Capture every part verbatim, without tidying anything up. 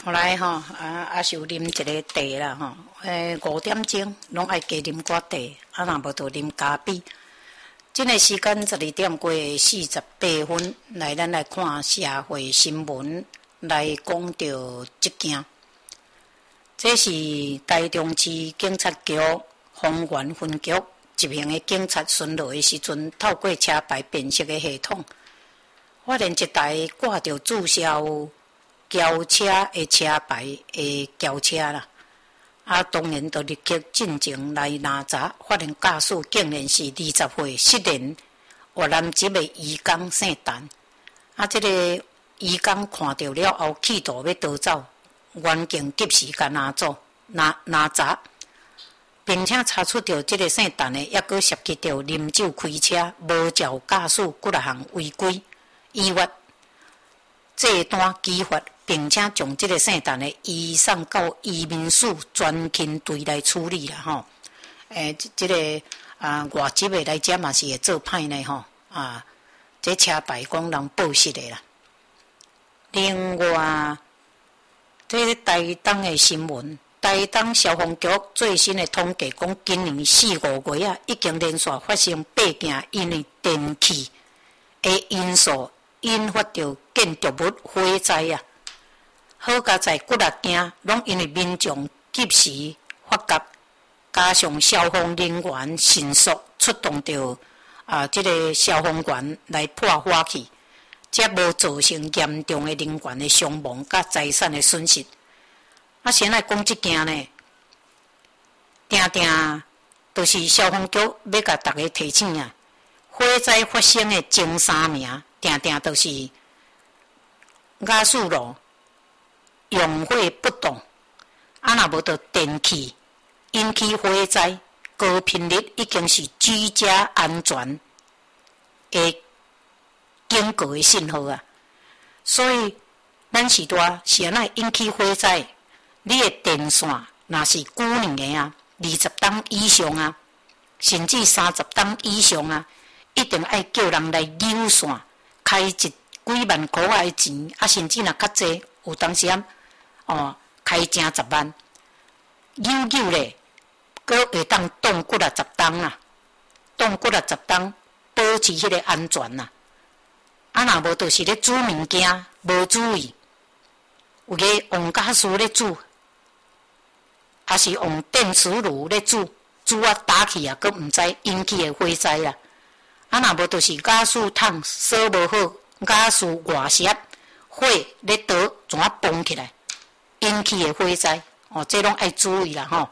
后来吼啊啊，是有啉一个茶啦吼，诶五点钟拢爱加啉寡茶，啊若无就啉咖啡。即个时间十二点过四十八分，来咱来看社会新闻，来讲到即件。这是台中市警察局丰原分局一名的警察巡逻的时阵，透过车牌辨识的系统，发现一台挂着注销轿车的车牌的轿车啦。啊，当然就立刻进前来查查，发现驾驶竟然是二十岁失联越南籍的移工姓陈。啊，这个移工看到了后，企图要逃走。原警及时甲拿走、拿拿查，并且查出到这个姓陈的，也阁涉及到啉酒开车、无照驾驶几啊项违规，依法这单羁发，并且将这个姓陈的移送到移民署专勤队来处理啦吼。诶，这个啊外籍的来遮嘛是会做歹呢吼啊，这车牌讲人报失的啦。另外。这是台东的新闻，台东消防局最新的统计讲，今年四五月啊，已经连续发生八件因为电器的因素引发着建筑物火灾啊。好佳在几啊件拢因为民众及时发觉，加上消防人员迅速出动着啊，这个消防员来破火器。才无造成严重的人员的伤亡甲财产的损失。啊，先来讲即件呢，定定都是消防局要甲大家提醒啊，火灾发生的前三名，定定都是驾驶路用火不当，啊，若无着电器引起火灾，高频率已经是居家安全的。警告的信号啊，所以咱时代是安怎引起火灾？你的电线若是旧年的啊，二十档以上啊，甚至三十档以上啊，一定爱叫人来扭线，开一几万块仔的钱，啊，甚至若较济，有当时啊，哦，开正十万，扭扭咧，阁会当动几啊十档啊，动几啊十档，保持迄个安全啊。啊，若无就是咧煮物件，无注意，有个王驾驶咧煮，还是用电磁炉咧煮，煮啊打起啊，佫毋知引起的火灾啦。啊，若无就是驾驶桶锁无好，驾驶外泄，火咧倒怎啊崩起来，引起的火灾。哦，这拢爱注意啦吼。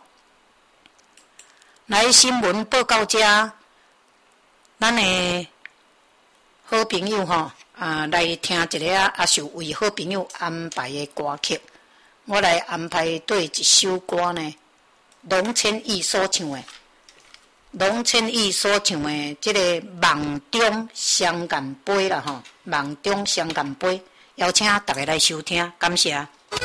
来新闻报到遮，咱的。好朋友吼啊，来听一个啊，也是为好朋友安排的歌曲。我来安排对一首歌呢，龙千亿所唱的，龙千亿所唱的这个《梦中相见杯》啦吼，《梦中相见杯》，邀请大家来收听，感谢。